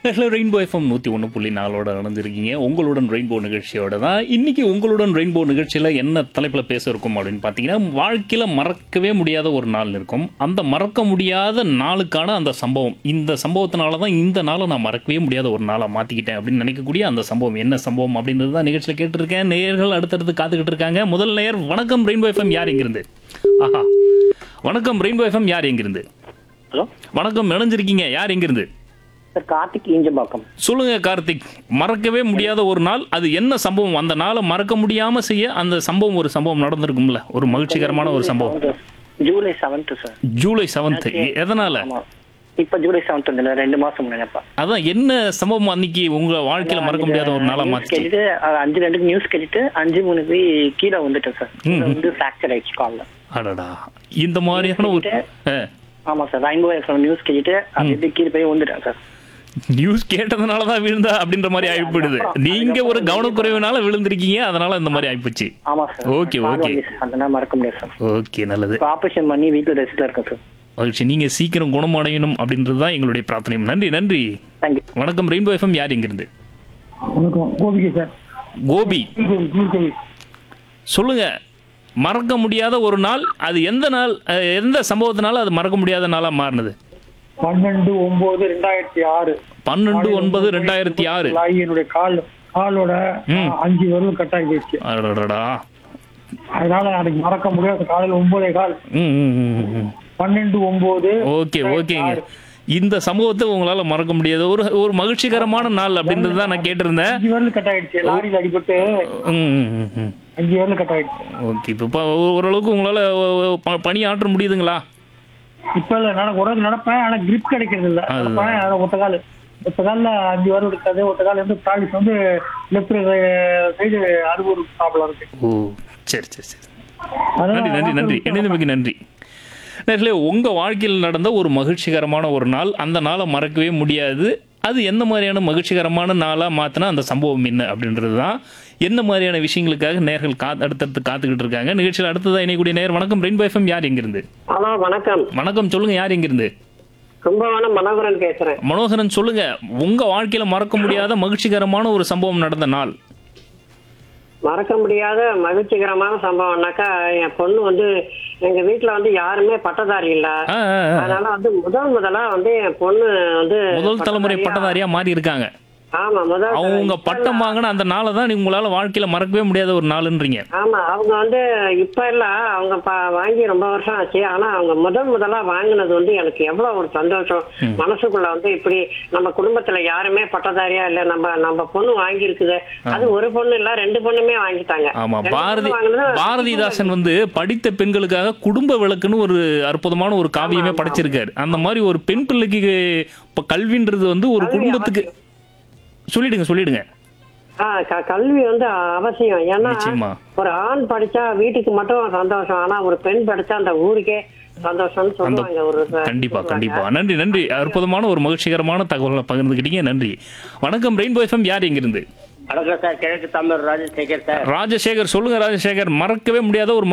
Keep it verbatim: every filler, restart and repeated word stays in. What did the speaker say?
Hello rainbow FM நூற்றி ஒன்று புள்ளி நாலோட நடந்திருக்கீங்க. உங்களுடன் ரெயின்போ நிகழ்ச்சியோட தான் இன்னைக்கு உங்களுடன் ரெயின்போ நிகழ்ச்சியில் என்ன தலைப்பில் பேச இருக்கும் அப்படின்னு பார்த்தீங்கன்னா, வாழ்க்கையில் மறக்கவே முடியாத ஒரு நாள் இருக்கும். அந்த மறக்க முடியாத நாளுக்கான அந்த சம்பவம், இந்த சம்பவத்தினால தான் இந்த நாளை நான் மறக்கவே முடியாத ஒரு நாளாக மாற்றிக்கிட்டேன் அப்படின்னு நினைக்கக்கூடிய அந்த சம்பவம் என்ன சம்பவம் அப்படின்றது தான் நிகழ்ச்சியில் கேட்டிருக்கேன். நேயர்கள் அடுத்தடுத்து காத்துக்கிட்டு இருக்காங்க. முதல் நேயர், வணக்கம் ரெயின்போ எஃப்எம், யார் எங்கிருந்து? ஆஹா, வணக்கம் ரெயின்போ எஃப்எம், யார் எங்கிருந்து? ஹலோ வணக்கம், இணைஞ்சிருக்கீங்க, யார் எங்கிருந்து? சார், கார்த்திக் ஈஞ்சம்பாக்கம். சொல்லுங்க கார்த்திக், மறக்கவே முடியாத ஒரு நாள், அது என்ன சம்பவம்? அந்த நாளை மறக்க முடியாம செய்ய அந்த சம்பவம், ஒரு சம்பவம் நடந்திருக்கும்ல, ஒரு மகிழ்ச்சிகரமான ஒரு சம்பவம். July seventh sir. July seventh எதனால? ஆமா, இப்ப ஜூலை செவன்த் வந்து ரெண்டு மாசம் நினைப்பா. அதான் என்ன சம்பவம் அன்னைக்கு உங்க வாழ்க்கையில மறக்க முடியாத ஒரு நாளா மாத்தி? கேட்டுட்டு அஞ்சு ரெண்டுக்கு நியூஸ் கேட்டுட்டு அஞ்சு மூணு போய் கீழே வந்துட்டேன் சார். வந்து ஃபிராக்சர் ஆயிடுச்சு கால்ல. அடடா, இந்த மாதிரியான ஒரு ஆமா சார், ரெயின்போ எஃப்எம் நியூஸ் கேட்டுட்டு அப்படியே கீழே போய் வந்துட்டேன் சார். நியூஸ் கேட்டதுனாலதான் விழுந்தா அப்படின்ற மாதிரி ஆயிடுது. நீங்க ஒரு கவனக்குறைவுனால விழுந்திருக்கீங்க, அதனால இந்த மாதிரி ஆயிப்போச்சு. ஆமா சார். ஓகே ஓகே, அதனால மறக்க முடியாது சார். ஓகே, நல்லது. ஆபரேஷன் பண்ணி வீட்டுல ரெஸ்ட்ல இருக்கேன் சார். மகிழ்ச்சி, நீங்க சீக்கிரம் குணமடையணும் அப்படின்றது தான் எங்களுடைய பிரார்த்தனை. நன்றி நன்றி. தேங்க்யூ. வணக்கம் ரெயின்போ எஃப்எம், யார் எங்கிருந்து? வணக்கம், கோபிகா சார். கோபி, சொல்லுங்க. மறக்க முடியாத ஒரு நாள், அது எந்த நாள், அஹ், எந்த சம்பவத்தினால அது மறக்க முடியாத நாளா மாறினது? பன்னெண்டு ஒன்பது ரெண்டாயிரத்தி ஆறு பன்னெண்டு ஒன்பது ரெண்டாயிரத்தி ஆறு என்னுடைய கால் காலோட அஞ்சு வரலும் கட்டாகி போயிடுச்சு. அடடடா. அதனால எனக்கு மறக்க முடியாத காலையில் ஒன்பதே கால் ம், ம், ம், ம். பன்னெண்டு ஒன்பது. ஓகே ஓகேங்க. இந்த சம்பவத்தை உங்களால மறக்க முடியாது, ஒரு ஒரு மகிழ்ச்சிகரமான நாள் அப்படின்றது தான் நான் கேட்டிருந்தேன். அஞ்சு வரலும் கட்டாயிடுச்சு, லாரியில் அடிபட்டு ம், ம், ம், ம். அஞ்சு வரலும் கட்டாயிடுச்சு. ஓகே, இப்போ ப- ஓரளவுக்கு உங்களால ப- பணி ஆற்ற முடியுதுங்களா? இப்ப இல்ல, நான் ஒரு நடப்பேன், ஆனா கிரிப் கிடைக்கிறது இல்ல. நடப்பேன், ஆனா ஒத்த கால் ஒத்த காலில் அஞ்சு வரலும் இருக்காது. ஒத்த கால் வந்து ப்ராலிஸ் வந்து லெஃப்ட் சைடு அறுபது ப்ராப்ளம் இருக்கு. ஓ, சரி சரி சரி. நன்றி நன்றி நன்றி, இணைந்தமைக்கு நன்றி. நேர்களே, உங்கள் வாழ்க்கையில் நடந்த ஒரு மகிழ்ச்சிகரமான ஒரு நாள், அந்த நாளை மறக்கவே முடியாது, அது எந்த மாதிரியான மகிழ்ச்சிகரமான நாளாக மாற்றினா அந்த சம்பவம் என்ன அப்படின்றது தான். என்ன மாதிரியான விஷயங்களுக்காக நேர்கள் கா அடுத்தடுத்து காத்துக்கிட்டு இருக்காங்க. நிகழ்ச்சியில் அடுத்ததாக இணையக்கூடிய நேர், வணக்கம் ரெயின்போ எஃப்எம், யார் எங்கிருந்து? ஹலோ, வணக்கம். வணக்கம், சொல்லுங்க, யார் எங்கிருந்து? கும்பகோணம் மனோகரன் பேசுறேன். மனோகரன், சொல்லுங்க. உங்கள் வாழ்க்கையில் மறக்க முடியாத மகிழ்ச்சிகரமான ஒரு சம்பவம் நடந்த நாள். மறக்க முடியாத மகிழ்ச்சிகரமான சம்பவம்னாக்கா, என் பொண்ணு வந்து எங்க வீட்டுல வந்து யாருமே பட்டதாரி இல்ல. ஆ, ஆ, ஆ. அதனால வந்து முதல் முதலா வந்து என் பொண்ணு வந்து முதல் தலைமுறை பட்டதாரியா மாறி இருக்காங்க. ஆமா, முதல் அவங்க பட்டம் வாங்கின அந்த நாளை தான் உங்களால வாழ்க்கையில மறக்கவே முடியாத ஒரு நாளுன்றீங்க. ஆமா, அவங்க வந்து இப்ப இல்ல, அவங்க ப- வாங்கி ரொம்ப வருஷம் ஆச்சு. ஆனா அவங்க முதல் முதலா வாங்கினது வந்து எனக்கு எவ்வளவு ஒரு சந்தோஷம். மனசுக்குள்ள வந்து இப்படி நம்ம குடும்பத்துல யாருமே பட்டதாரியா இல்ல, நம்ம நம்ம பொண்ணு வாங்கி இருக்குது. அது ஒரு பொண்ணு இல்ல, ரெண்டு பொண்ணுமே வாங்கிட்டாங்க. ஆமா, ரெண்டு பாரதி பொண்ணு வாங்கினது பாரதிதாசன் வந்து படித்த பெண்களுக்காக குடும்ப விளக்குன்னு ஒரு அற்புதமான ஒரு காவியமே படைச்சிருக்காரு. அந்த மாதிரி ஒரு பெண் பிள்ளைக்கு இப்ப கல்வின்றது வந்து ஒரு குடும்பத்துக்கு. சொல்லிடுங்க சொல்லிடுங்க. ஆ, க- கல்வி வந்து அவசியம். ஏன்னா நிச்சயமா. ஒரு ஆண் படிச்சா வீட்டுக்கு மட்டும் சந்தோஷம், ஆனா ஒரு பெண் படிச்சா அந்த ஊருக்கே சந்தோஷம்னு சொல்லுவாங்க. ஒரு கண்டிப்பா கண்டிப்பா. நன்றி நன்றி, அற்புதமான ஒரு மகிழ்ச்சிகரமான தகவலை பகிர்ந்துக்கிட்டீங்க. நன்றி. வணக்கம் ரெயின்போ எஃப்எம், யார் எங்கிருந்து? வணக்கம் சார், கிழக்கு தமிழ் ராஜசேகர் சார். ராஜசேகர், சொல்லுங்க ராஜசேகர். மறக்கவே முடியாத ஒரு